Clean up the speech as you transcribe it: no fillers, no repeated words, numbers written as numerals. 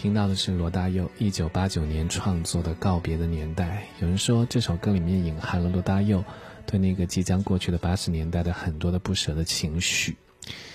听到的是罗大佑1989年创作的《告别的年代》。有人说这首歌里面隐含了罗大佑对那个即将过去的80年代的很多的不舍的情绪。